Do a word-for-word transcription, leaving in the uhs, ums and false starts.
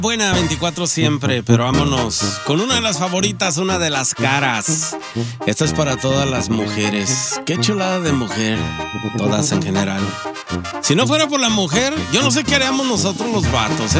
Buena veinticuatro siempre, pero vámonos con una de las favoritas, una de las caras. Esta es para todas las mujeres. Qué chulada de mujer, todas en general. Si no fuera por la mujer, yo no sé qué haríamos nosotros los vatos, ¿eh?